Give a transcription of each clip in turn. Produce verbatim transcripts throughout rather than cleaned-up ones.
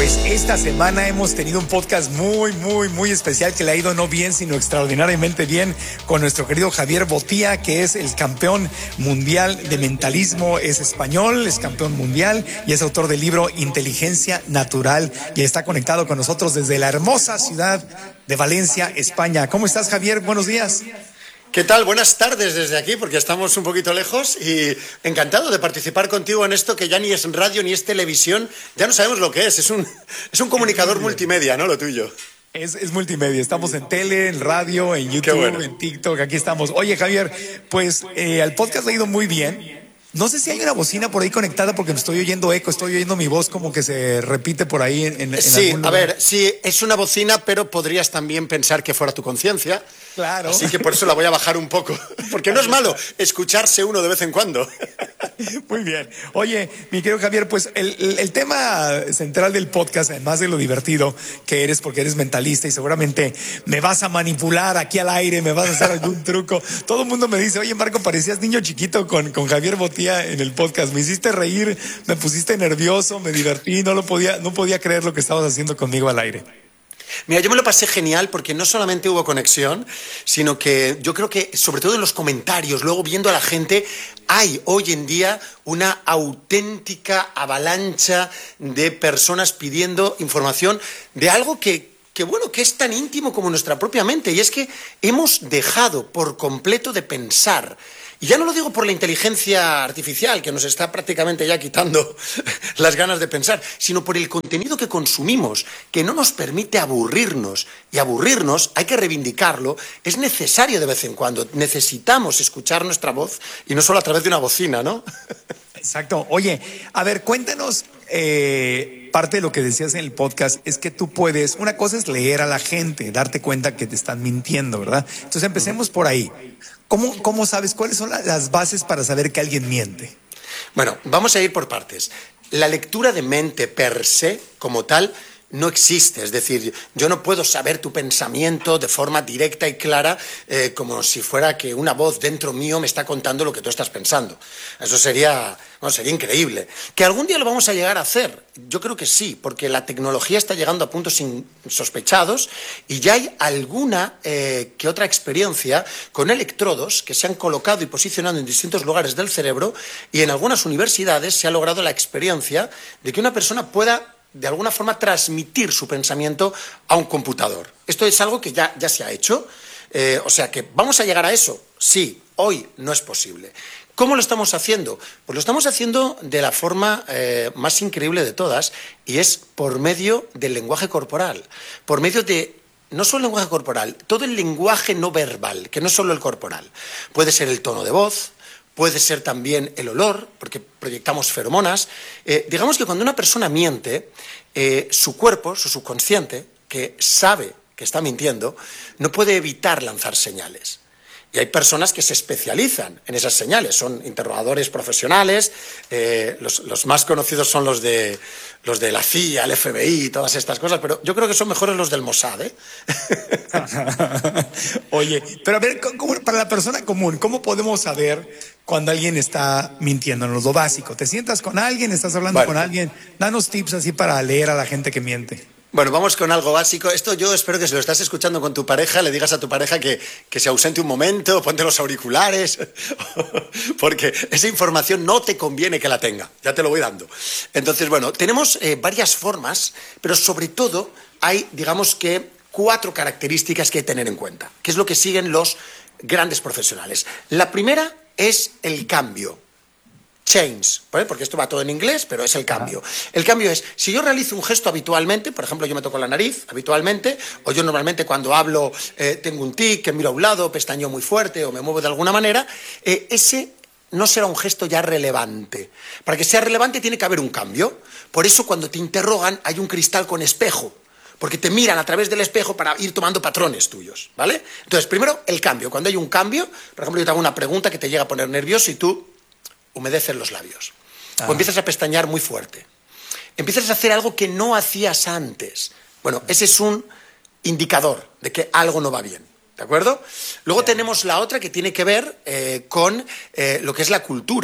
Pues esta semana hemos tenido un podcast muy, muy, muy especial que le ha ido no bien, sino extraordinariamente bien con nuestro querido Javier Botía, que es el campeón mundial de mentalismo, es español, es campeón mundial y es autor del libro Inteligencia Natural y está conectado con nosotros desde la hermosa ciudad de Valencia, España. ¿Cómo estás, Javier? Buenos días. ¿Qué tal? Buenas tardes desde aquí, porque estamos un poquito lejos y encantado de participar contigo en esto que ya ni es radio ni es televisión, ya no sabemos lo que es, es un, es un comunicador multimedia, ¿no? Lo tuyo. Es, es multimedia, estamos en tele, en radio, en YouTube, bueno. en TikTok, aquí estamos. Oye, Javier, pues eh, al podcast le ha ido muy bien. No sé si hay una bocina por ahí conectada porque me estoy oyendo eco, estoy oyendo mi voz como que se repite por ahí en, en Sí, algún a lugar. ver, sí, es una bocina, pero podrías también pensar que fuera tu conciencia. Claro. Así que por eso la voy a bajar un poco, porque no es malo escucharse uno de vez en cuando. Muy bien. Oye, mi querido Javier, pues el, el, el tema central del podcast, además de lo divertido que eres, porque eres mentalista y seguramente me vas a manipular aquí al aire, me vas a hacer algún truco. Todo el mundo me dice, oye, Marco, parecías niño chiquito con, con Javier Botía en el podcast. Me hiciste reír, me pusiste nervioso, me divertí, no lo podía, no podía creer lo que estabas haciendo conmigo al aire. Mira, yo me lo pasé genial porque no solamente hubo conexión, sino que yo creo que, sobre todo en los comentarios, luego viendo a la gente, hay hoy en día una auténtica avalancha de personas pidiendo información de algo que, que, bueno, que es tan íntimo como nuestra propia mente. Y es que hemos dejado por completo de pensar. Y ya no lo digo por la inteligencia artificial, que nos está prácticamente ya quitando las ganas de pensar, sino por el contenido que consumimos, que no nos permite aburrirnos. Y aburrirnos, hay que reivindicarlo, es necesario de vez en cuando. Necesitamos escuchar nuestra voz y no solo a través de una bocina, ¿no? Exacto. Oye, a ver, cuéntanos, eh, parte de lo que decías en el podcast es que tú puedes, una cosa es leer a la gente, darte cuenta que te están mintiendo, ¿verdad? Entonces empecemos por ahí. ¿Cómo, cómo sabes cuáles son las bases para saber que alguien miente? Bueno, vamos a ir por partes. La lectura de mente per se, como tal, no existe. Es decir, yo no puedo saber tu pensamiento de forma directa y clara eh, como si fuera que una voz dentro mío me está contando lo que tú estás pensando. Eso sería, bueno, sería increíble. ¿Que algún día lo vamos a llegar a hacer? Yo creo que sí, porque la tecnología está llegando a puntos insospechados y ya hay alguna eh, que otra experiencia con electrodos que se han colocado y posicionado en distintos lugares del cerebro y en algunas universidades se ha logrado la experiencia de que una persona pueda de alguna forma transmitir su pensamiento a un computador. Esto es algo que ya, ya se ha hecho, eh, o sea que ¿vamos a llegar a eso? Sí, hoy no es posible. ¿Cómo lo estamos haciendo? Pues lo estamos haciendo de la forma eh, más increíble de todas y es por medio del lenguaje corporal, por medio de no solo el lenguaje corporal, todo el lenguaje no verbal, que no es solo el corporal. Puede ser el tono de voz, puede ser también el olor, porque proyectamos feromonas. Eh, digamos que cuando una persona miente, eh, su cuerpo, su subconsciente, que sabe que está mintiendo, no puede evitar lanzar señales. Y hay personas que se especializan en esas señales, son interrogadores profesionales, eh, los, los más conocidos son los de, los de la C I A, el F B I, todas estas cosas, pero yo creo que son mejores los del Mossad, ¿eh? Oye, pero a ver, ¿cómo, para la persona común, ¿cómo podemos saber cuando alguien está mintiéndonos? Lo básico, ¿te sientas con alguien, estás hablando Vale. con alguien? Danos tips así para leer a la gente que miente. Bueno, vamos con algo básico. Esto yo espero que si lo estás escuchando con tu pareja, le digas a tu pareja que, que se ausente un momento, ponte los auriculares, porque esa información no te conviene que la tenga, ya te lo voy dando. Entonces, bueno, tenemos eh, varias formas, pero sobre todo hay, digamos que, cuatro características que hay que tener en cuenta, que es lo que siguen los grandes profesionales. La primera es el cambio. Change, ¿vale? Porque esto va todo en inglés, pero es el cambio. El cambio es, si yo realizo un gesto habitualmente, por ejemplo, yo me toco la nariz habitualmente, o yo normalmente cuando hablo eh, tengo un tic, que miro a un lado, pestañeo muy fuerte o me muevo de alguna manera, eh, ese no será un gesto ya relevante. Para que sea relevante tiene que haber un cambio. Por eso cuando te interrogan hay un cristal con espejo, porque te miran a través del espejo para ir tomando patrones tuyos, ¿vale? Entonces, primero, el cambio. Cuando hay un cambio, por ejemplo, yo te hago una pregunta que te llega a poner nervioso y tú humedeces los labios. Ah. O empiezas a pestañear muy fuerte. Empiezas a hacer algo que no hacías antes. Bueno, ese es un indicador de que algo no va bien. ¿De acuerdo? Luego yeah. tenemos la otra que tiene que ver eh, con eh, lo que es la cultura.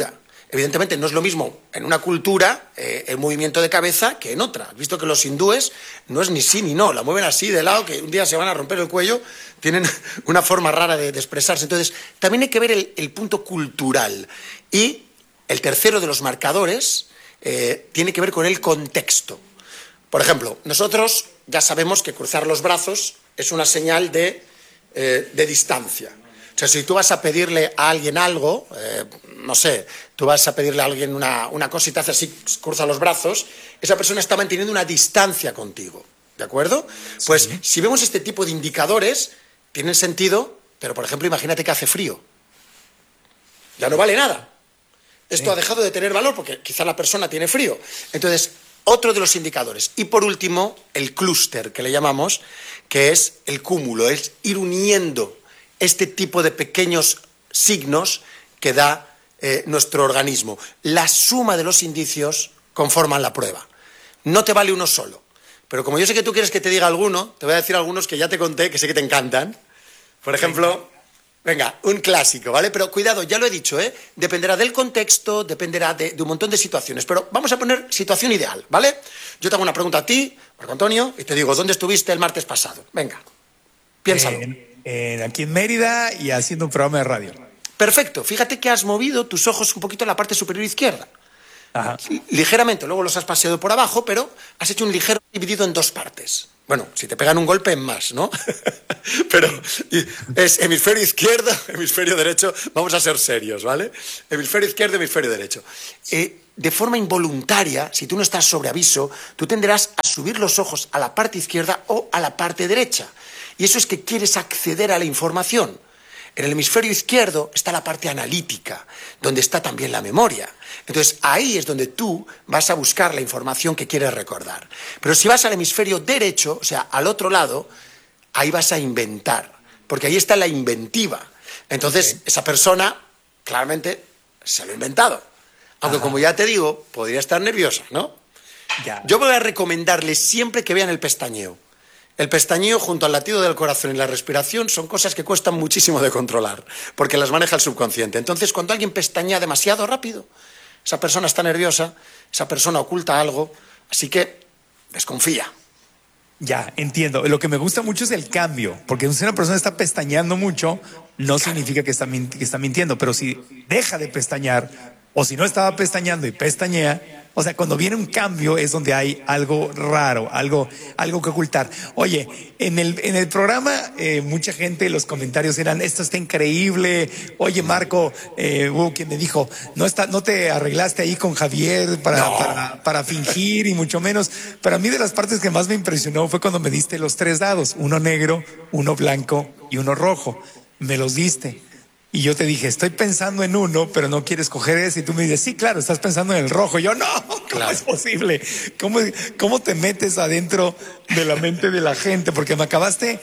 Evidentemente no es lo mismo en una cultura eh, el movimiento de cabeza que en otra. Has visto que los hindúes no es ni sí ni no, la mueven así de lado, que un día se van a romper el cuello, tienen una forma rara de, de expresarse. Entonces, también hay que ver el, el punto cultural. Y el tercero de los marcadores eh, tiene que ver con el contexto. Por ejemplo, nosotros ya sabemos que cruzar los brazos es una señal de, eh, de distancia. O sea, si tú vas a pedirle a alguien algo, eh, no sé, tú vas a pedirle a alguien una, una cosa y te hace así, cruza los brazos, esa persona está manteniendo una distancia contigo, ¿de acuerdo? Sí. Pues si vemos este tipo de indicadores, tienen sentido, pero por ejemplo, imagínate que hace frío. Ya no vale nada. Esto sí. ha dejado de tener valor porque quizá la persona tiene frío. Entonces, otro de los indicadores. Y por último, el clúster, que le llamamos, que es el cúmulo, es ir uniendo este tipo de pequeños signos que da eh, nuestro organismo. La suma de los indicios conforman la prueba. No te vale uno solo. Pero como yo sé que tú quieres que te diga alguno, te voy a decir algunos que ya te conté, que sé que te encantan. Por ejemplo, venga, un clásico, ¿vale? Pero cuidado, ya lo he dicho, ¿eh? Dependerá del contexto, dependerá de, de un montón de situaciones. Pero vamos a poner situación ideal, ¿vale? Yo te hago una pregunta a ti, Marco Antonio, y te digo, ¿dónde estuviste el martes pasado? Venga, piénsalo. Eh... Eh, aquí en Mérida y haciendo un programa de radio. Perfecto. Fíjate que has movido tus ojos un poquito en la parte superior izquierda. Ajá. Ligeramente, luego los has paseado por abajo, pero has hecho un ligero dividido en dos partes. Bueno, si te pegan un golpe, en más, ¿no? Pero es hemisferio izquierdo, hemisferio derecho. Vamos a ser serios, ¿vale? Hemisferio izquierdo, hemisferio derecho. Eh, de forma involuntaria, si tú no estás sobre aviso, tú tenderás a subir los ojos a la parte izquierda o a la parte derecha. Y eso es que quieres acceder a la información. En el hemisferio izquierdo está la parte analítica, donde está también la memoria. Entonces, ahí es donde tú vas a buscar la información que quieres recordar. Pero si vas al hemisferio derecho, o sea, al otro lado, ahí vas a inventar, porque ahí está la inventiva. Entonces, okay. esa persona, claramente, se lo ha inventado. Aunque, Ajá. como ya te digo, podría estar nerviosa, ¿no? Ya. Yo voy a recomendarles siempre que vean el pestañeo. El pestañeo junto al latido del corazón y la respiración son cosas que cuestan muchísimo de controlar, porque las maneja el subconsciente. Entonces, cuando alguien pestañea demasiado rápido, esa persona está nerviosa, esa persona oculta algo, así que desconfía. Ya, entiendo. Lo que me gusta mucho es el cambio, porque si una persona está pestañeando mucho, no significa que está, que está mintiendo, pero si deja de pestañear, o si no estaba pestañeando y pestañea, o sea, cuando viene un cambio es donde hay algo raro, algo, algo que ocultar. Oye, en el, en el programa eh, mucha gente, los comentarios eran, esto está increíble. Oye, Marco, eh, hubo quien me dijo, no está, no te arreglaste ahí con Javier para, no. para, para fingir y mucho menos. Pero a mí de las partes que más me impresionó fue cuando me diste los tres dados, uno negro, uno blanco y uno rojo. Me los diste. Y yo te dije, estoy pensando en uno, pero no quieres coger ese. Y tú me dices, sí, claro, estás pensando en el rojo. Y yo, no, ¿cómo claro. es posible? ¿Cómo, ¿Cómo te metes adentro de la mente de la gente? Porque me acabaste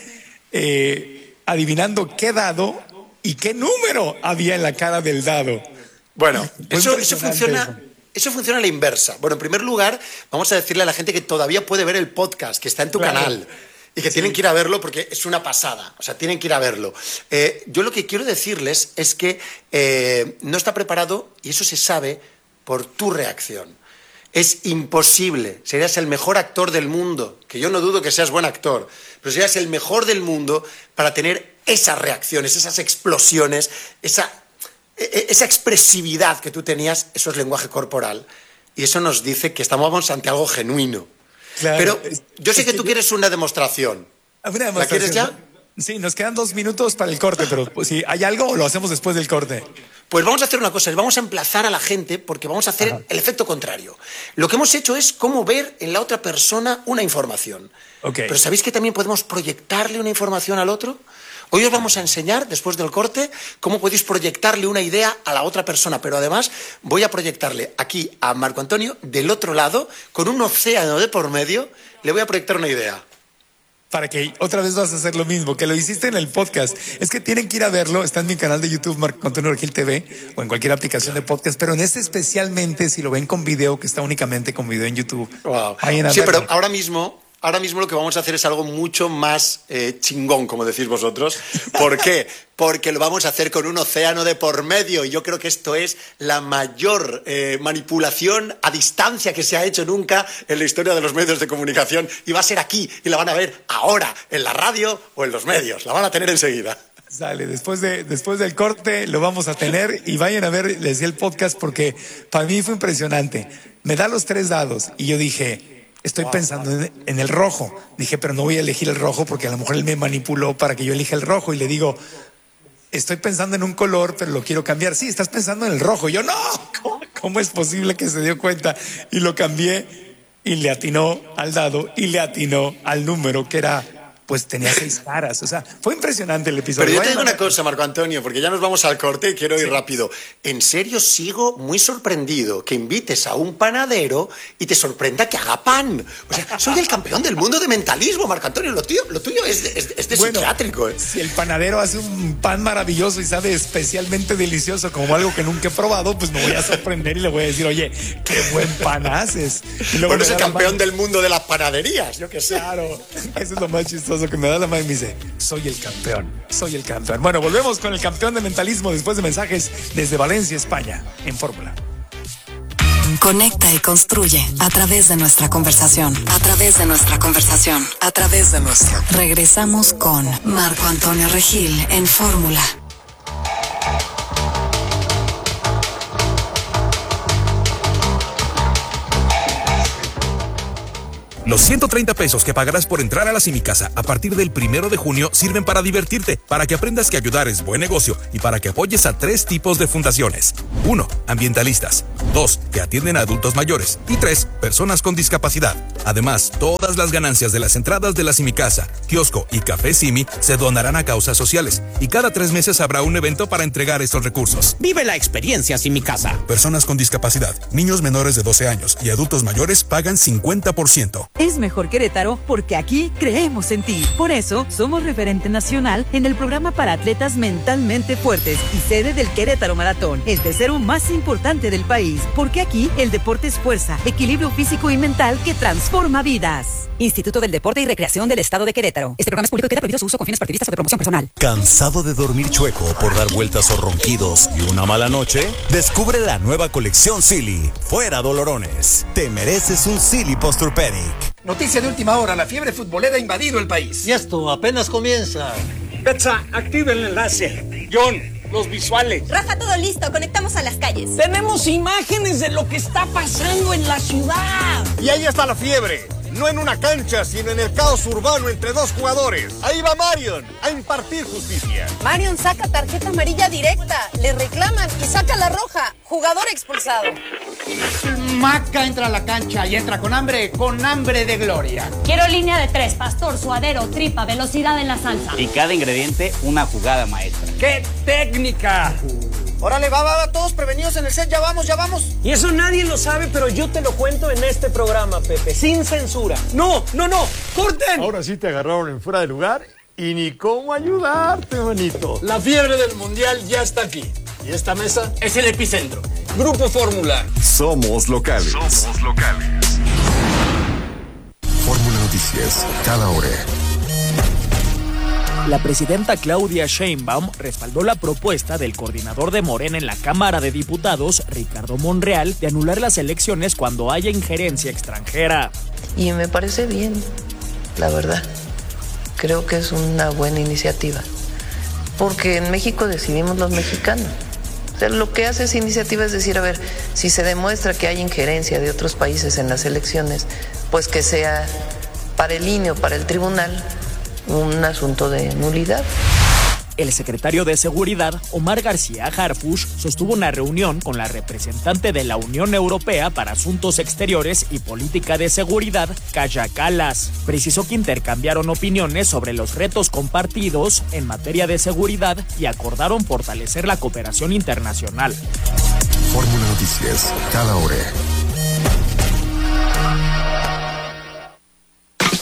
eh, adivinando qué dado y qué número había en la cara del dado. Bueno, eso, eso funciona... Eso. Eso funciona a la inversa. Bueno, en primer lugar, vamos a decirle a la gente que todavía puede ver el podcast, que está en tu claro. canal. Y que sí. tienen que ir a verlo porque es una pasada. O sea, tienen que ir a verlo. Eh, yo lo que quiero decirles es que eh, no está preparado, y eso se sabe, por tu reacción. Es imposible. Serías el mejor actor del mundo, que yo no dudo que seas buen actor, pero serías el mejor del mundo para tener esas reacciones, esas explosiones, esa, esa expresividad que tú tenías. Eso es lenguaje corporal. Y eso nos dice que estamos ante algo genuino. Claro, pero yo sé que tú quieres una demostración. Una demostración. ¿La quieres ya? Sí, nos quedan dos minutos para el corte, pero si hay algo o lo hacemos después del corte. Pues vamos a hacer una cosa, vamos a emplazar a la gente porque vamos a hacer Ajá. el efecto contrario. Lo que hemos hecho es cómo ver en la otra persona una información. Okay. Pero ¿sabéis que también podemos proyectarle una información al otro? Hoy os vamos a enseñar, después del corte, cómo podéis proyectarle una idea a la otra persona, pero además voy a proyectarle aquí a Marco Antonio, del otro lado, con un océano de por medio, le voy a proyectar una idea. Para que otra vez vas a hacer lo mismo, que lo hiciste en el podcast. Es que tienen que ir a verlo, está en mi canal de YouTube, Marco Antonio Regil T V, o en cualquier aplicación de podcast, pero en este especialmente, si lo ven con video, que está únicamente con video en YouTube. Wow. Sí, pero ahora mismo... Ahora mismo lo que vamos a hacer es algo mucho más eh, chingón, como decís vosotros. ¿Por qué? Porque lo vamos a hacer con un océano de por medio. Y yo creo que esto es la mayor eh, manipulación a distancia que se ha hecho nunca en la historia de los medios de comunicación. Y va a ser aquí, y la van a ver ahora, en la radio o en los medios. La van a tener enseguida. Sale, después, de, después del corte lo vamos a tener y vayan a ver, les decía, el podcast, porque para mí fue impresionante. Me da los tres dados y yo dije, estoy pensando en, en el rojo. Dije, pero no voy a elegir el rojo porque a lo mejor él me manipuló para que yo elija el rojo. Y le digo, estoy pensando en un color, pero lo quiero cambiar. Sí, estás pensando en el rojo. Y yo, no, ¿cómo, cómo es posible que se dio cuenta? Y lo cambié y le atinó al dado y le atinó al número que era... pues tenía seis caras. O sea, fue impresionante el episodio. Pero yo te digo una cosa, Marco Antonio, porque ya nos vamos al corte y quiero ir sí. rápido. En serio, sigo muy sorprendido que invites a un panadero y te sorprenda que haga pan. O sea, soy el campeón del mundo de mentalismo, Marco Antonio. Lo tuyo, lo tuyo es de, es, es de bueno, psiquiátrico. ¿eh? Si el panadero hace un pan maravilloso y sabe especialmente delicioso como algo que nunca he probado, pues me voy a sorprender y le voy a decir, oye, qué buen pan haces. Y luego bueno, es el campeón del mundo de las panaderías, yo qué sé. Claro, eso es lo más chistoso, que me da la mano y me dice, soy el campeón, soy el campeón. Bueno, volvemos con el campeón de mentalismo después de mensajes desde Valencia, España, en Fórmula. Conecta y construye a través de nuestra conversación, a través de nuestra conversación, a través de nuestra. Regresamos con Marco Antonio Regil en Fórmula. Los ciento treinta pesos que pagarás por entrar a la Simicasa a partir del primero de junio sirven para divertirte, para que aprendas que ayudar es buen negocio y para que apoyes a tres tipos de fundaciones. Uno, ambientalistas. Dos, que atienden a adultos mayores. Y tres, personas con discapacidad. Además, todas las ganancias de las entradas de la Simicasa, kiosco y café Simi se donarán a causas sociales. Y cada tres meses habrá un evento para entregar estos recursos. Vive la experiencia Simicasa. Personas con discapacidad, niños menores de doce años y adultos mayores pagan cincuenta por ciento. Es mejor Querétaro porque aquí creemos en ti. Por eso, somos referente nacional en el programa para atletas mentalmente fuertes y sede del Querétaro Maratón, el tercero más importante del país. Porque aquí el deporte es fuerza, equilibrio físico y mental que transforma vidas. Instituto del Deporte y Recreación del Estado de Querétaro. Este programa es público y queda prohibido su uso con fines partidistas o de promoción personal. ¿Cansado de dormir chueco por dar vueltas o ronquidos y una mala noche? Descubre la nueva colección Silly. Fuera dolorones. Te mereces un Silly Posturpedic. Noticia de última hora, la fiebre futbolera ha invadido el país. Y esto apenas comienza. Betsa, activa el enlace. John, los visuales. Rafa, todo listo, conectamos a las calles. Tenemos imágenes de lo que está pasando en la ciudad. Y ahí está la fiebre. No en una cancha, sino en el caos urbano entre dos jugadores. Ahí va Marion a impartir justicia. Marion saca tarjeta amarilla directa, le reclaman y saca la roja. Jugador expulsado. Maca entra a la cancha y entra con hambre, con hambre de gloria. Quiero línea de tres, pastor, suadero, tripa, velocidad en la salsa. Y cada ingrediente una jugada maestra. ¡Qué técnica! Órale, va, va, va, todos prevenidos en el set, ya vamos, ya vamos. Y eso nadie lo sabe, pero yo te lo cuento en este programa, Pepe, sin censura. ¡No, no, no! ¡Corten! Ahora sí te agarraron en fuera de lugar y ni cómo ayudarte, manito. La fiebre del mundial ya está aquí. Y esta mesa es el epicentro. Grupo Fórmula. Somos locales. Somos locales. Fórmula Noticias, cada hora. La presidenta Claudia Sheinbaum respaldó la propuesta del coordinador de Morena en la Cámara de Diputados, Ricardo Monreal, de anular las elecciones cuando haya injerencia extranjera. Y me parece bien, la verdad. Creo que es una buena iniciativa. Porque en México decidimos los mexicanos. O sea, lo que hace esa iniciativa es decir, a ver, si se demuestra que hay injerencia de otros países en las elecciones, pues que sea para el I N E o para el tribunal un asunto de nulidad. El secretario de Seguridad, Omar García Harfuch, sostuvo una reunión con la representante de la Unión Europea para Asuntos Exteriores y Política de Seguridad, Kaja Kallas. Precisó que intercambiaron opiniones sobre los retos compartidos en materia de seguridad y acordaron fortalecer la cooperación internacional. Fórmula Noticias, cada hora.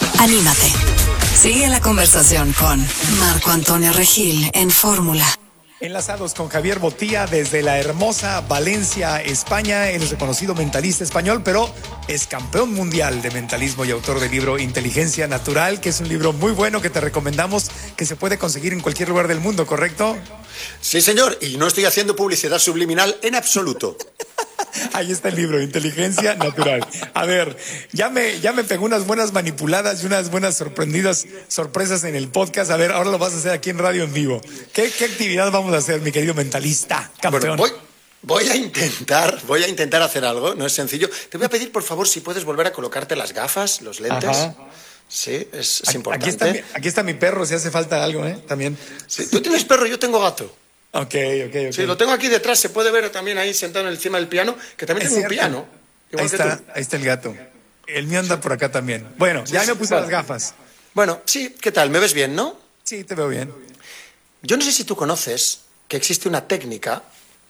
Anímate. Sigue la conversación con Marco Antonio Regil en Fórmula. Enlazados con Javier Botía desde la hermosa Valencia, España. Él es reconocido mentalista español, pero es campeón mundial de mentalismo y autor del libro Inteligencia Natural, que es un libro muy bueno que te recomendamos, que se puede conseguir en cualquier lugar del mundo, ¿correcto? Sí, señor, y no estoy haciendo publicidad subliminal en absoluto. Ahí está el libro, Inteligencia Natural. A ver, ya me, ya me pegó unas buenas manipuladas y unas buenas sorprendidas sorpresas en el podcast. A ver, ahora lo vas a hacer aquí en radio en vivo. ¿Qué, qué actividad vamos a hacer, mi querido mentalista, campeón? Bueno, voy, voy a intentar, voy a intentar hacer algo, no es sencillo. Te voy a pedir, por favor, si puedes volver a colocarte las gafas, los lentes. Ajá. Sí, es, es aquí, importante. Aquí está, mi, aquí está mi perro, si hace falta algo, ¿eh? También. Sí, tú tienes perro, yo tengo gato. Ok, ok, ok. Sí, lo tengo aquí detrás, se puede ver también ahí sentado encima del piano, que también es tengo cierto. un piano. Ahí está, ahí está el gato. El mío anda sí. por acá también. Bueno, sí, ya sí, me puse bueno. las gafas. Bueno, sí, ¿qué tal? ¿Me ves bien, no? Sí, te veo bien. Yo no sé si tú conoces que existe una técnica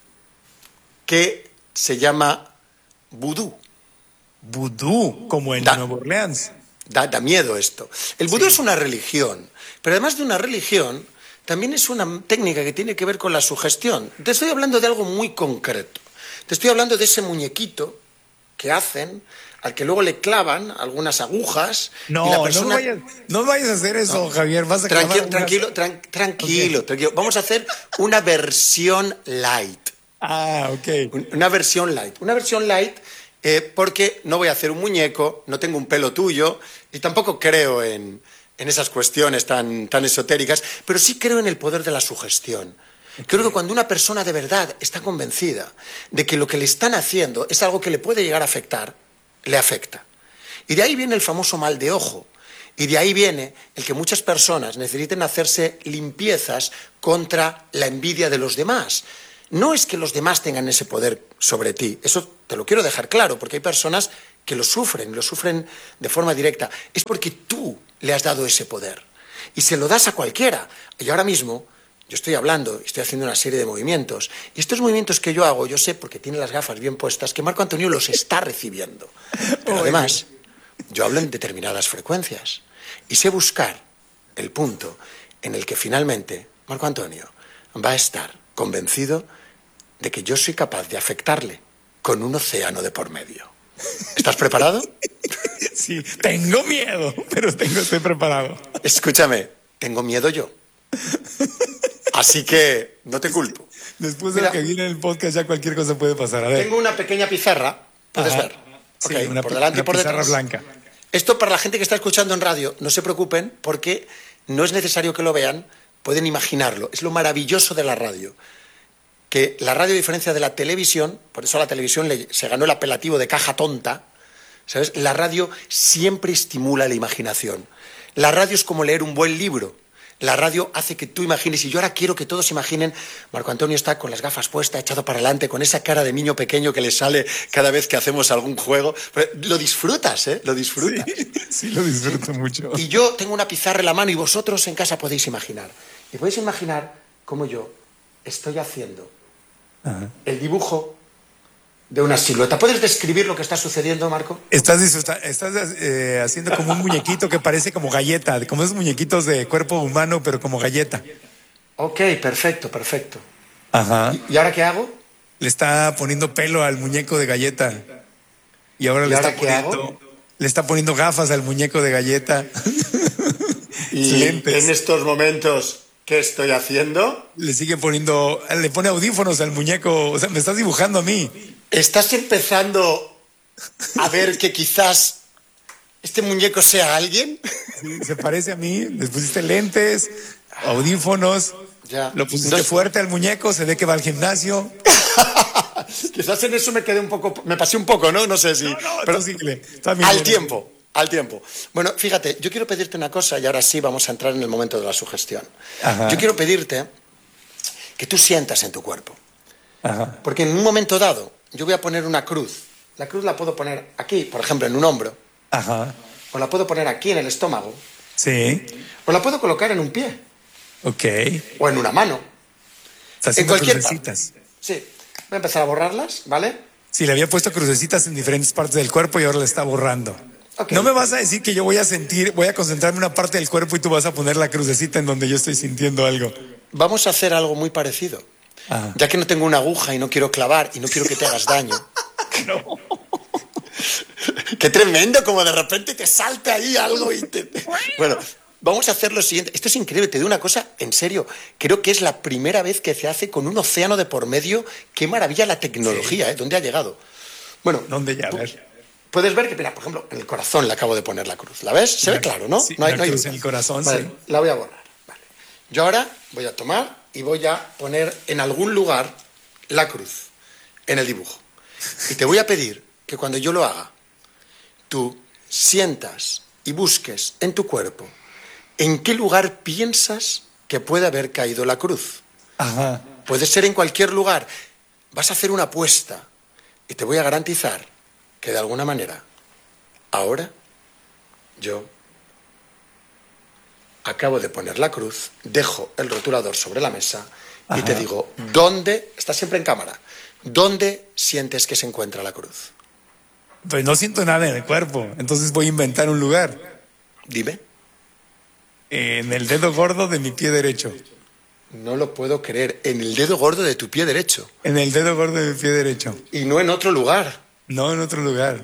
que se llama vudú. Vudú, como en da, Nueva Orleans. Da, da miedo esto. El vudú sí. es una religión, pero además de una religión, también es una técnica que tiene que ver con la sugestión. Te estoy hablando de algo muy concreto. Te estoy hablando de ese muñequito que hacen, al que luego le clavan algunas agujas. No, y la persona... no, vayas, no vayas a hacer eso, no. Javier. Vas a tranquilo, unas... tranquilo, tran tranquilo, okay. tranquilo. Vamos a hacer una versión light. Ah, ok. Una versión light. Una versión light eh, porque no voy a hacer un muñeco, no tengo un pelo tuyo y tampoco creo en... en esas cuestiones tan, tan esotéricas, pero sí creo en el poder de la sugestión. Creo que cuando una persona de verdad está convencida de que lo que le están haciendo es algo que le puede llegar a afectar, le afecta. Y de ahí viene el famoso mal de ojo. Y de ahí viene el que muchas personas necesiten hacerse limpiezas contra la envidia de los demás. No es que los demás tengan ese poder sobre ti, eso te lo quiero dejar claro, porque hay personas que lo sufren, lo sufren de forma directa. Es porque tú le has dado ese poder y se lo das a cualquiera. Y ahora mismo yo estoy hablando, estoy haciendo una serie de movimientos y estos movimientos que yo hago, yo sé, porque tiene las gafas bien puestas, que Marco Antonio los está recibiendo. Pero además, yo hablo en determinadas frecuencias y sé buscar el punto en el que finalmente Marco Antonio va a estar convencido de que yo soy capaz de afectarle con un océano de por medio. ¿Estás preparado? Sí, tengo miedo, pero tengo, estoy preparado. Escúchame, tengo miedo yo. Así que no te culpo. Después de Mira, lo que viene en el podcast ya cualquier cosa puede pasar. A ver. Tengo una pequeña pizarra, puedes Ajá. ver. Sí, okay, una, por delante una y por pizarra detrás. blanca. Esto para la gente que está escuchando en radio, no se preocupen porque no es necesario que lo vean, pueden imaginarlo. Es lo maravilloso de la radio. Que la radio, a diferencia de la televisión, por eso a la televisión le, se ganó el apelativo de caja tonta, ¿sabes? La radio siempre estimula la imaginación. La radio es como leer un buen libro. La radio hace que tú imagines, y yo ahora quiero que todos imaginen, Marco Antonio está con las gafas puestas, echado para adelante, con esa cara de niño pequeño que le sale cada vez que hacemos algún juego. Lo disfrutas, ¿eh? Lo disfrutas. Sí, sí, lo disfruto mucho. Y yo tengo una pizarra en la mano y vosotros en casa podéis imaginar. Y podéis imaginar cómo yo estoy haciendo Ajá. el dibujo de una silueta. ¿Puedes describir lo que está sucediendo, Marco? Estás, estás eh, haciendo como un muñequito que parece como galleta, como esos muñequitos de cuerpo humano, pero como galleta. Ok, perfecto, perfecto. Ajá. ¿Y, y ahora qué hago? Le está poniendo pelo al muñeco de galleta. Y ahora, ¿Y le, ahora está qué poniendo, hago? le está poniendo gafas al muñeco de galleta. Y lentes. En estos momentos... ¿Qué estoy haciendo? Le sigue poniendo, le pone audífonos al muñeco, o sea, me estás dibujando a mí. ¿Estás empezando a ver que quizás este muñeco sea alguien? Sí, se parece a mí, le pusiste lentes, audífonos, ya. Lo pusiste no, fuerte al muñeco, se ve que va al gimnasio. Quizás en eso me quedé un poco, me pasé un poco, ¿no? No sé si... No, no, pero sí, al tiempo. Al tiempo. Bueno, fíjate, yo quiero pedirte una cosa y ahora sí vamos a entrar en el momento de la sugestión. Ajá. Yo quiero pedirte que tú sientas en tu cuerpo. Ajá. Porque en un momento dado yo voy a poner una cruz. La cruz la puedo poner aquí, por ejemplo, en un hombro. Ajá. O la puedo poner aquí en el estómago. Sí. O la puedo colocar en un pie. Ok. O en una mano. Estás haciendo en cualquier crucecitas. parte. Sí. Voy a empezar a borrarlas, ¿vale? Sí, le había puesto crucecitas en diferentes partes del cuerpo y ahora la está borrando. Okay. No me vas a decir que yo voy a sentir, voy a concentrarme en una parte del cuerpo y tú vas a poner la crucecita en donde yo estoy sintiendo algo. vamos a hacer algo muy parecido. Ajá. Ya que no tengo una aguja y no quiero clavar y no quiero que te hagas daño. No. Qué tremendo, como de repente te salta ahí algo y te... Bueno, vamos a hacer lo siguiente. Esto es increíble, te digo una cosa, en serio. Creo que es la primera vez que se hace con un océano de por medio. Qué maravilla la tecnología, sí. ¿eh? ¿Dónde ha llegado? Bueno, ¿dónde ya? A ver. Puedes ver que, mira, por ejemplo, en el corazón le acabo de poner la cruz. ¿La ves? Se ve claro, ¿no? Sí, no hay, la no hay... cruz en el corazón, vale, sí. La voy a borrar. Vale. Yo ahora voy a tomar y voy a poner en algún lugar la cruz en el dibujo. Y te voy a pedir que cuando yo lo haga, tú sientas y busques en tu cuerpo en qué lugar piensas que puede haber caído la cruz. Ajá. Puede ser en cualquier lugar. Vas a hacer una apuesta y te voy a garantizar que de alguna manera, ahora, yo acabo de poner la cruz, dejo el rotulador sobre la mesa y Ajá. te digo, ¿dónde, está siempre en cámara, dónde sientes que se encuentra la cruz? Pues no siento nada en el cuerpo, entonces voy a inventar un lugar. Dime. En el dedo gordo de mi pie derecho. No lo puedo creer, en el dedo gordo de tu pie derecho. En el dedo gordo de mi pie derecho. Y no en otro lugar. No, en otro lugar.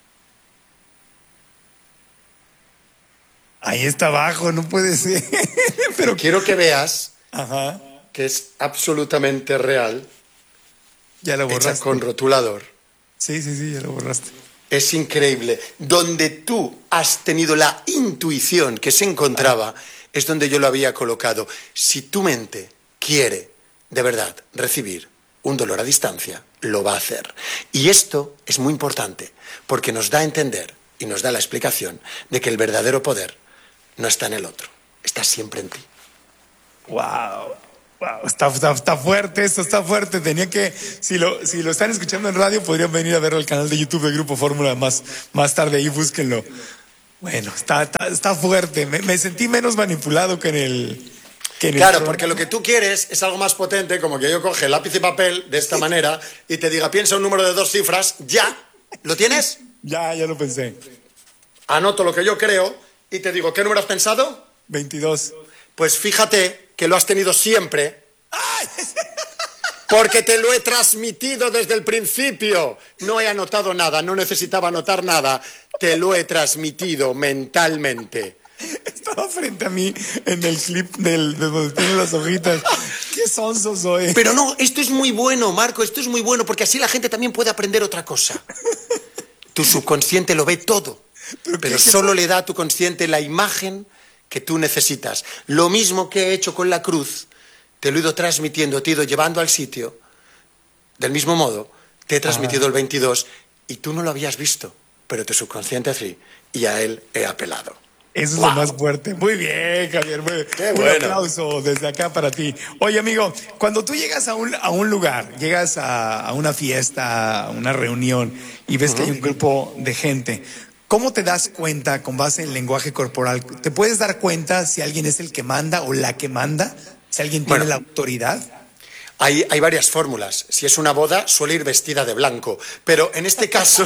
Ahí está abajo, no puede ser. Pero quiero que veas Ajá. que es absolutamente real. Ya lo borraste. Hecha con rotulador. Sí, sí, sí, ya lo borraste. Es increíble. Donde tú has tenido la intuición que se encontraba, ah. es donde yo lo había colocado. Si tu mente quiere, de verdad, recibir un dolor a distancia, lo va a hacer. Y esto es muy importante, porque nos da a entender y nos da la explicación de que el verdadero poder no está en el otro, está siempre en ti. ¡Wow! Wow, está, está, está fuerte esto, está fuerte. Tenía que, si lo, si lo están escuchando en radio, podrían venir a verlo al canal de YouTube de Grupo Fórmula más, más tarde, ahí búsquenlo. Bueno, está, está, está fuerte. Me, me sentí menos manipulado que en el... Que en claro, el porque lo que tú quieres es algo más potente, como que yo coge lápiz y papel de esta manera y te diga, piensa un número de dos cifras, ya. ¿Lo tienes? Ya, ya lo pensé. Anoto lo que yo creo y te digo, ¿qué número has pensado? veintidós. Pues fíjate que lo has tenido siempre, porque te lo he transmitido desde el principio. No he anotado nada, no necesitaba anotar nada, te lo he transmitido mentalmente. Estaba frente a mí en el clip del, de donde tiene las hojitas. ¡Qué sonso soy! Pero no, esto es muy bueno, Marco, esto es muy bueno, porque así la gente también puede aprender otra cosa. Tu subconsciente lo ve todo, pero, pero solo le da a tu consciente la imagen que tú necesitas. Lo mismo que he hecho con la cruz, te lo he ido transmitiendo, te he ido llevando al sitio. Del mismo modo, te he transmitido ah. el veintidós y tú no lo habías visto, pero tu subconsciente sí, y a él he apelado. Eso wow. es lo más fuerte. Muy bien, Javier. Muy, Qué un bueno. aplauso desde acá para ti. Oye, amigo, cuando tú llegas a un, a un lugar, llegas a, a una fiesta, a una reunión y ves uh-huh. que hay un grupo de gente, ¿cómo te das cuenta con base en el lenguaje corporal? ¿Te puedes dar cuenta si alguien es el que manda o la que manda? ¿Si alguien tiene bueno, la autoridad? Hay, hay varias fórmulas. Si es una boda, suele ir vestida de blanco. Pero en este caso...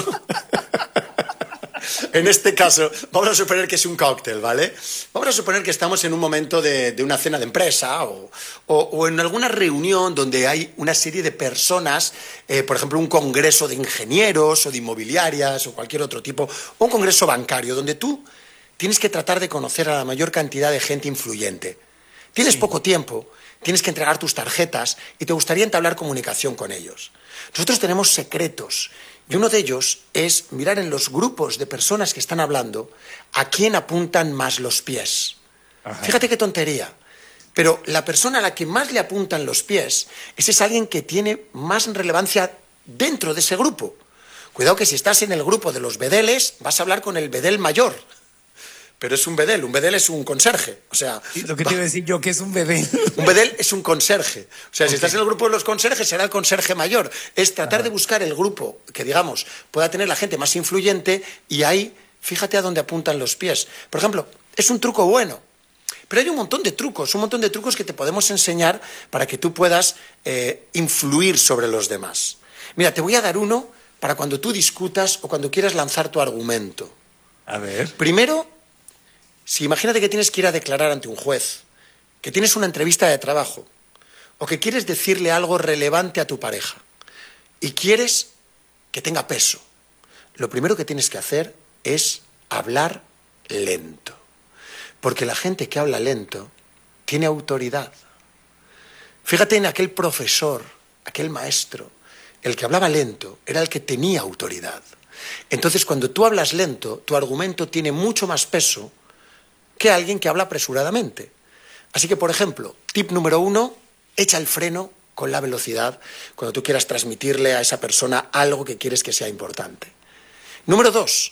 En este caso, vamos a suponer que es un cóctel, ¿vale? Vamos a suponer que estamos en un momento de, de una cena de empresa o, o, o en alguna reunión donde hay una serie de personas, eh, por ejemplo, un congreso de ingenieros o de inmobiliarias o cualquier otro tipo, o un congreso bancario, donde tú tienes que tratar de conocer a la mayor cantidad de gente influyente. Tienes sí. poco tiempo, tienes que entregar tus tarjetas y te gustaría entablar comunicación con ellos. Nosotros tenemos secretos. Y uno de ellos es mirar en los grupos de personas que están hablando a quién apuntan más los pies. Ajá. Fíjate qué tontería. Pero la persona a la que más le apuntan los pies, ese es alguien que tiene más relevancia dentro de ese grupo. Cuidado que si estás en el grupo de los bedeles, vas a hablar con el bedel mayor. Pero es un bedel, un bedel es un conserje. O sea, ¿y lo que te iba a decir yo, qué es un bedel? Un bedel es un conserje. O sea, okay. si estás en el grupo de los conserjes, será el conserje mayor. Es tratar Ajá. de buscar el grupo que, digamos, pueda tener la gente más influyente y ahí, fíjate a dónde apuntan los pies. Por ejemplo, es un truco bueno. Pero hay un montón de trucos, un montón de trucos que te podemos enseñar para que tú puedas eh, influir sobre los demás. Mira, te voy a dar uno para cuando tú discutas o cuando quieras lanzar tu argumento. A ver. Primero, si imagínate que tienes que ir a declarar ante un juez, que tienes una entrevista de trabajo o que quieres decirle algo relevante a tu pareja y quieres que tenga peso, lo primero que tienes que hacer es hablar lento. Porque la gente que habla lento tiene autoridad. Fíjate en aquel profesor, aquel maestro, el que hablaba lento era el que tenía autoridad. Entonces, cuando tú hablas lento, tu argumento tiene mucho más peso que alguien que habla apresuradamente. Así que, por ejemplo, tip número uno, echa el freno con la velocidad cuando tú quieras transmitirle a esa persona algo que quieres que sea importante. Número dos,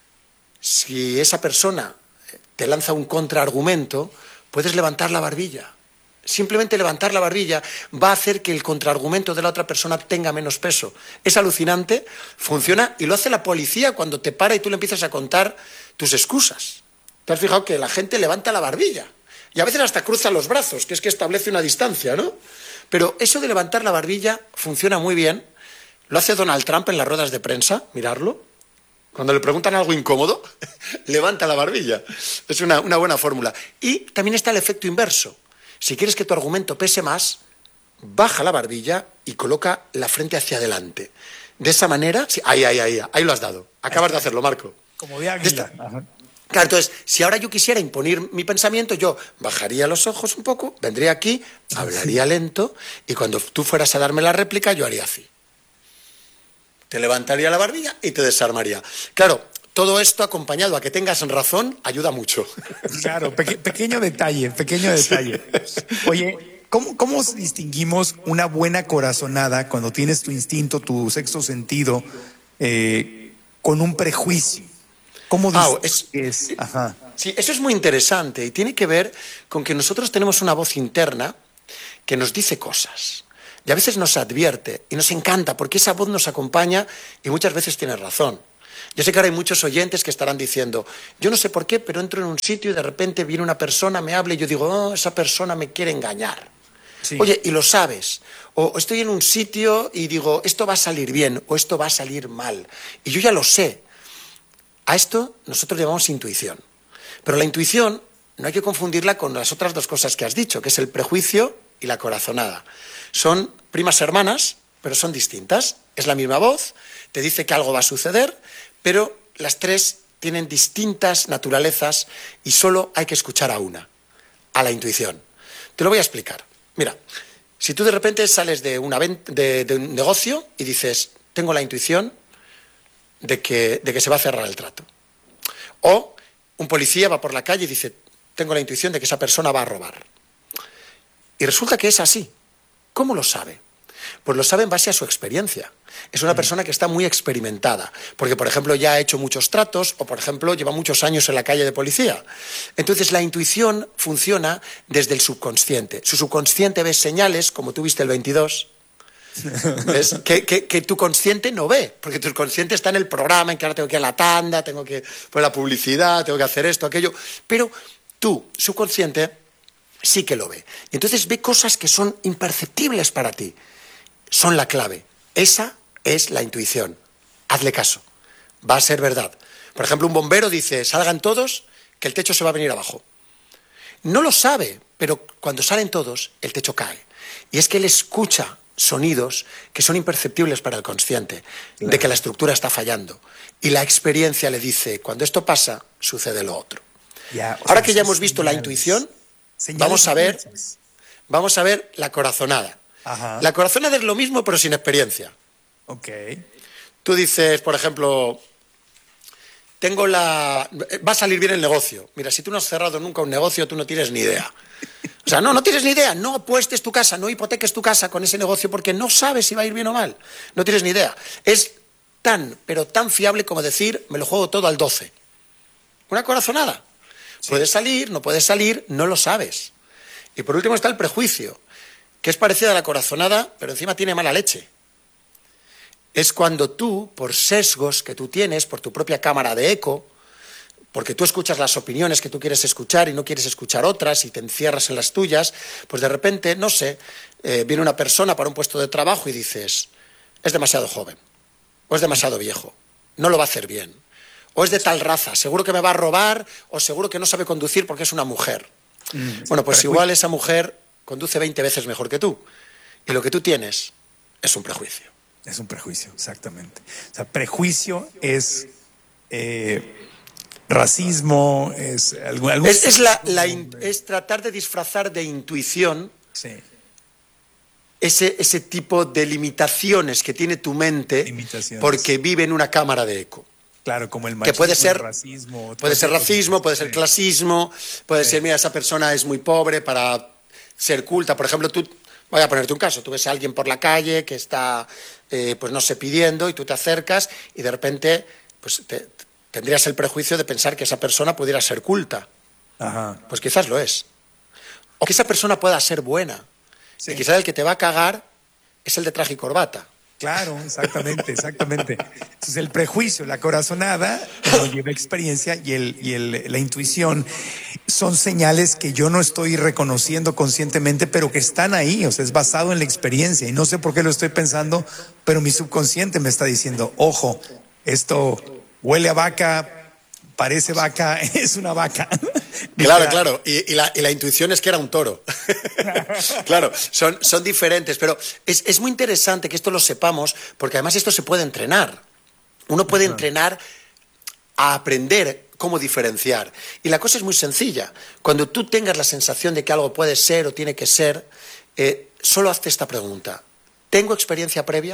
si esa persona te lanza un contraargumento, puedes levantar la barbilla. Simplemente levantar la barbilla va a hacer que el contraargumento de la otra persona tenga menos peso. Es alucinante, funciona y lo hace la policía cuando te para y tú le empiezas a contar tus excusas. ¿Te has fijado que la gente levanta la barbilla? Y a veces hasta cruza los brazos, que es que establece una distancia, ¿no? Pero eso de levantar la barbilla funciona muy bien. Lo hace Donald Trump en las ruedas de prensa, mirarlo. Cuando le preguntan algo incómodo, levanta la barbilla. Es una, una buena fórmula. Y también está el efecto inverso. Si quieres que tu argumento pese más, baja la barbilla y coloca la frente hacia adelante. De esa manera, sí, ahí, ahí, ahí, ahí lo has dado. Acabas de hacerlo, Marco. Como de águila. Claro, entonces, si ahora yo quisiera imponer mi pensamiento, yo bajaría los ojos un poco, vendría aquí, hablaría lento, y cuando tú fueras a darme la réplica, yo haría así. Te levantaría la barbilla y te desarmaría. Claro, todo esto acompañado a que tengas razón ayuda mucho. Claro, peque- pequeño detalle, pequeño detalle. Oye, ¿cómo, ¿cómo distinguimos una buena corazonada cuando tienes tu instinto, tu sexto sentido, eh, con un prejuicio? ¿Cómo Ah, dices es, es? Ajá. Sí, eso es muy interesante y tiene que ver con que nosotros tenemos una voz interna que nos dice cosas. Y a veces nos advierte y nos encanta porque esa voz nos acompaña y muchas veces tiene razón. Yo sé que ahora hay muchos oyentes que estarán diciendo, yo no sé por qué, pero entro en un sitio y de repente viene una persona, me habla y yo digo, oh, esa persona me quiere engañar. Sí. Oye, y lo sabes. O estoy en un sitio y digo, esto va a salir bien o esto va a salir mal. Y yo ya lo sé. A esto nosotros llamamos intuición. Pero la intuición no hay que confundirla con las otras dos cosas que has dicho, que es el prejuicio y la corazonada. Son primas hermanas, pero son distintas. Es la misma voz, te dice que algo va a suceder, pero las tres tienen distintas naturalezas y solo hay que escuchar a una, a la intuición. Te lo voy a explicar. Mira, si tú de repente sales de, una venta, de, de un negocio y dices, tengo la intuición de que, de que se va a cerrar el trato. O un policía va por la calle y dice, tengo la intuición de que esa persona va a robar. Y resulta que es así. ¿Cómo lo sabe? Pues lo sabe en base a su experiencia. Es una persona que está muy experimentada, porque, por ejemplo, ya ha hecho muchos tratos o, por ejemplo, lleva muchos años en la calle de policía. Entonces, la intuición funciona desde el subconsciente. Su subconsciente ve señales, como tú viste el veintidós, ¿ves? Que, que, que tu consciente no ve, porque tu consciente está en el programa, en que ahora tengo que ir a la tanda, tengo que poner la publicidad, tengo que hacer esto, aquello, pero tú, subconsciente, sí que lo ve. Y entonces ve cosas que son imperceptibles para ti. Son la clave. Esa es la intuición. Hazle caso. Va a ser verdad. Por ejemplo, un bombero dice, salgan todos, que el techo se va a venir abajo. No lo sabe, pero cuando salen todos, el techo cae. Y es que él escucha sonidos que son imperceptibles para el consciente, claro, de que la estructura está fallando. Y la experiencia le dice, cuando esto pasa, sucede lo otro. Ya, Ahora sea, que ya hemos visto señales, la intuición, vamos a ver, vamos a ver la corazonada. Ajá. La corazonada es lo mismo, pero sin experiencia. Ok. Tú dices, por ejemplo, tengo la... va a salir bien el negocio. Mira, si tú no has cerrado nunca un negocio, tú no tienes ni idea. O sea, no, no tienes ni idea. No apuestes tu casa, no hipoteques tu casa con ese negocio porque no sabes si va a ir bien o mal. No tienes ni idea. Es tan, pero tan fiable como decir, me lo juego todo al doce. Una corazonada. Sí. Puedes salir, no puedes salir, no lo sabes. Y por último está el prejuicio, que es parecida a la corazonada, pero encima tiene mala leche. Es cuando tú, por sesgos que tú tienes, por tu propia cámara de eco, porque tú escuchas las opiniones que tú quieres escuchar y no quieres escuchar otras y te encierras en las tuyas, pues de repente, no sé, eh, viene una persona para un puesto de trabajo y dices, es demasiado joven, o es demasiado viejo, no lo va a hacer bien, o es de tal raza, seguro que me va a robar, o seguro que no sabe conducir porque es una mujer. Mm, bueno, pues igual esa mujer conduce veinte veces mejor que tú. Y lo que tú tienes es un prejuicio. Es un prejuicio, exactamente. O sea, prejuicio es eh, racismo, es algo... algo es, es, la, la in, es tratar de disfrazar de intuición sí. ese, ese tipo de limitaciones que tiene tu mente porque vive en una cámara de eco. Claro, como el machismo, que puede ser el racismo. Puede ser racismo, puede ser sí. clasismo, puede sí. ser, mira, esa persona es muy pobre para ser culta. Por ejemplo, tú, voy a ponerte un caso, tú ves a alguien por la calle que está, eh, pues no sé, pidiendo y tú te acercas y de repente, pues te, tendrías el prejuicio de pensar que esa persona pudiera ser culta. Ajá. Pues quizás lo es. O que esa persona pueda ser buena. Sí. Y quizás el que te va a cagar es el de traje y corbata. Claro, exactamente, exactamente. Entonces el prejuicio, la corazonada, nos lleva experiencia y, el, y el, la intuición son señales que yo no estoy reconociendo conscientemente, pero que están ahí, o sea, es basado en la experiencia y no sé por qué lo estoy pensando, pero mi subconsciente me está diciendo, ojo, esto huele a vaca, parece vaca, es una vaca. Claro, claro, y, y, la, y la intuición es que era un toro. Claro, son, son diferentes, pero es, es muy interesante que esto lo sepamos, porque además esto se puede entrenar. Uno puede uh-huh. entrenar a aprender cómo diferenciar. Y la cosa es muy sencilla. Cuando tú tengas la sensación de que algo puede ser o tiene que ser, eh, solo hazte esta pregunta. ¿Tengo experiencia previa?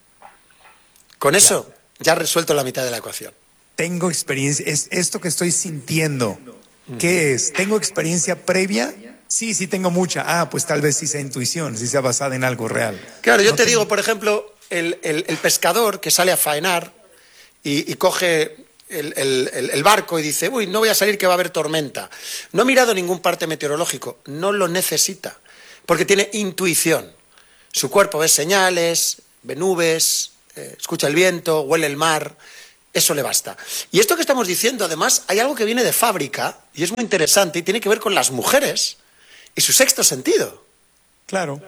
Con eso ya has resuelto la mitad de la ecuación. Tengo experiencia, es esto que estoy sintiendo. ¿Qué es? ¿Tengo experiencia previa? Sí, sí tengo mucha. Ah, pues tal vez sí sea intuición, sí sea basada en algo real. Claro, yo no te tengo... digo, por ejemplo, el, el, el pescador que sale a faenar y, y coge el, el, el, el barco y dice, uy, no voy a salir que va a haber tormenta. No ha mirado ningún parte meteorológico, no lo necesita, porque tiene intuición. Su cuerpo ve señales, ve nubes, eh, escucha el viento, huele el mar... Eso le basta. Y esto que estamos diciendo, además, hay algo que viene de fábrica y es muy interesante y tiene que ver con las mujeres y su sexto sentido. Claro.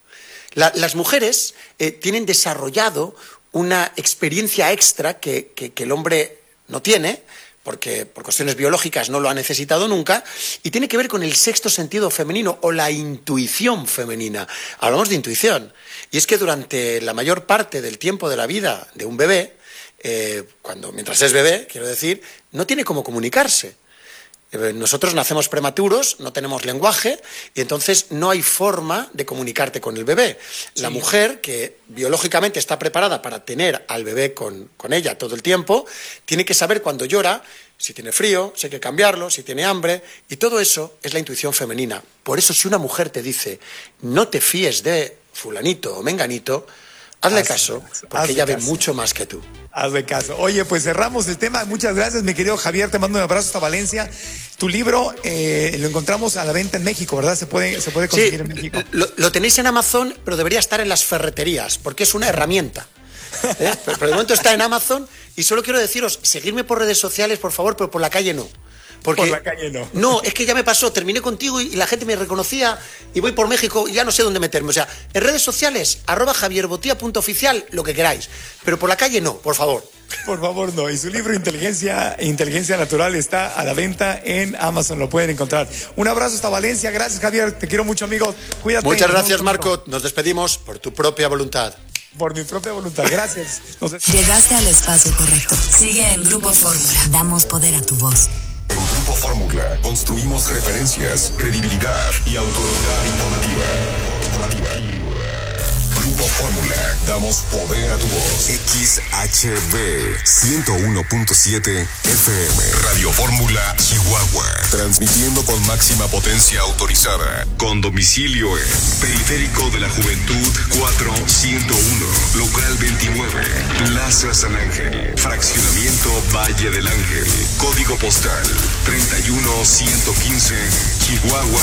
La, las mujeres eh, tienen desarrollado una experiencia extra que, que, que el hombre no tiene, porque por cuestiones biológicas no lo ha necesitado nunca, y tiene que ver con el sexto sentido femenino o la intuición femenina. Hablamos de intuición. Y es que durante la mayor parte del tiempo de la vida de un bebé, Eh, cuando mientras es bebé, quiero decir, no tiene cómo comunicarse. Eh, nosotros nacemos prematuros, no tenemos lenguaje y entonces no hay forma de comunicarte con el bebé. Sí. La mujer, que biológicamente está preparada para tener al bebé con, con ella todo el tiempo, tiene que saber cuando llora, si tiene frío, si hay que cambiarlo, si tiene hambre, y todo eso es la intuición femenina. Por eso, si una mujer te dice, no te fíes de fulanito o menganito, hazle hazle caso, porque hazle ella caso. ve mucho más que tú. Hazle caso. Oye, pues cerramos el tema. Muchas gracias, mi querido Javier. Te mando un abrazo hasta Valencia. Tu libro eh, lo encontramos a la venta en México, ¿verdad? Se puede, se puede conseguir sí, en México. Lo, lo tenéis en Amazon, pero debería estar en las ferreterías, porque es una herramienta. ¿Eh? Pero, pero de momento está en Amazon y solo quiero deciros, seguidme por redes sociales, por favor, pero por la calle no. Porque, por la calle no. No, es que ya me pasó, terminé contigo y la gente me reconocía y voy por México y ya no sé dónde meterme. O sea, en redes sociales, arroba javierbotía punto oficial, lo que queráis. Pero por la calle no, por favor. Por favor, no. Y su libro Inteligencia Inteligencia Natural está a la venta en Amazon, lo pueden encontrar. Un abrazo hasta Valencia. Gracias, Javier. Te quiero mucho, amigo. Cuídate. Muchas gracias, Marco. Nos despedimos por tu propia voluntad. Por mi propia voluntad. Gracias. Nos... Llegaste al espacio correcto. Sigue en Grupo Fórmula. Damos poder a tu voz. En Grupo Fórmula construimos referencias, credibilidad y autoridad informativa. Grupo Fórmula, damos poder a tu voz. X H B ciento uno punto siete F M. Radio Fórmula Chihuahua. Transmitiendo con máxima potencia autorizada. Con domicilio en Periférico de la Juventud cuatro ciento uno. Local veintinueve. Plaza San Ángel. Fraccionamiento Valle del Ángel. Código postal treinta y uno ciento quince. Chihuahua,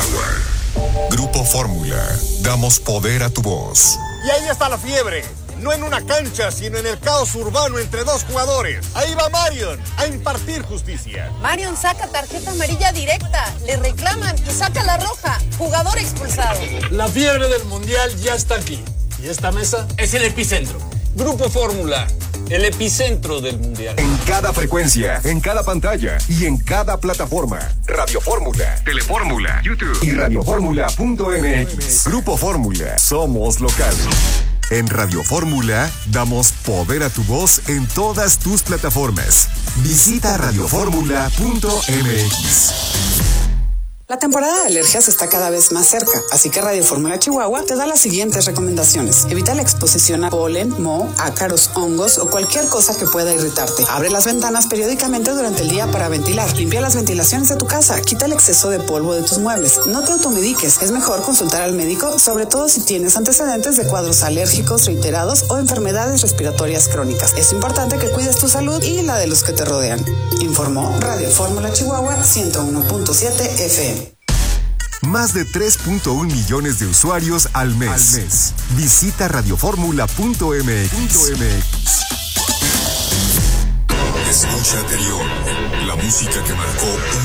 Chihuahua. Grupo Fórmula. Damos poder a tu voz. Y ahí está la fiebre. No en una cancha, sino en el caos urbano entre dos jugadores. Ahí va Marion a impartir justicia. Marion saca tarjeta amarilla directa. Le reclaman y saca la roja. Jugador expulsado. La fiebre del mundial ya está aquí. Y esta mesa es el epicentro. Grupo Fórmula. el epicentro del mundial. En cada frecuencia, en cada pantalla y en cada plataforma. Radio Fórmula, Telefórmula, YouTube y radioformula punto m x. Grupo Fórmula, somos local. En Radio Fórmula damos poder a tu voz en todas tus plataformas. Visita radioformula punto m x. La temporada de alergias está cada vez más cerca, así que Radio Fórmula Chihuahua te da las siguientes recomendaciones. Evita la exposición a polen, moho, ácaros, hongos o cualquier cosa que pueda irritarte. Abre las ventanas periódicamente durante el día para ventilar. Limpia las ventilaciones de tu casa. Quita el exceso de polvo de tus muebles. No te automediques. Es mejor consultar al médico, sobre todo si tienes antecedentes de cuadros alérgicos reiterados o enfermedades respiratorias crónicas. Es importante que cuides tu salud y la de los que te rodean. Informó Radio Fórmula Chihuahua ciento uno punto siete F M. Más de tres punto uno millones de usuarios al mes. Al mes. Visita radioformula punto m x. Escucha anterior, la música que marcó